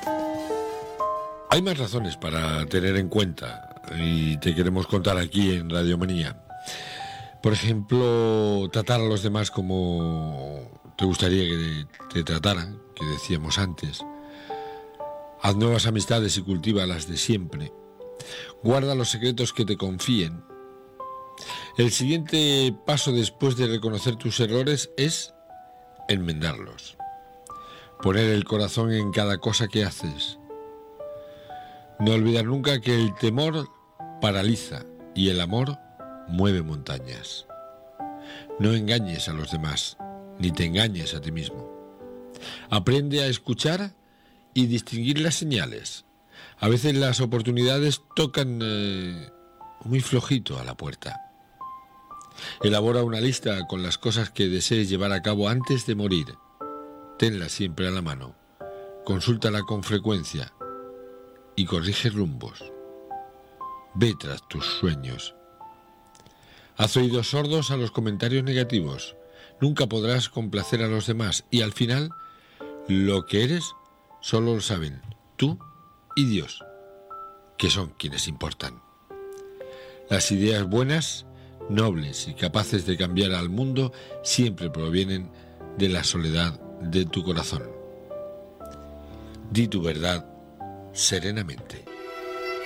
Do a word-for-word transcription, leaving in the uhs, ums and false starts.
Hay más razones para tener en cuenta y te queremos contar aquí en Radio Manía. Por ejemplo, tratar a los demás como te gustaría que te trataran, que decíamos antes. Haz nuevas amistades y cultiva las de siempre. Guarda los secretos que te confíen. El siguiente paso después de reconocer tus errores es enmendarlos. Poner el corazón en cada cosa que haces. No olvidar nunca que el temor paraliza y el amor mueve montañas. No engañes a los demás, ni te engañes a ti mismo. Aprende a escuchar y distinguir las señales. A veces las oportunidades tocan eh, muy flojito a la puerta. Elabora una lista con las cosas que desees llevar a cabo antes de morir. Tenla siempre a la mano. Consúltala con frecuencia y corrige rumbos. Ve tras tus sueños. Haz oídos sordos a los comentarios negativos. Nunca podrás complacer a los demás y al final, lo que eres solo lo saben tú y Dios, que son quienes importan. Las ideas buenas, nobles y capaces de cambiar al mundo siempre provienen de la soledad de tu corazón. Di tu verdad serenamente.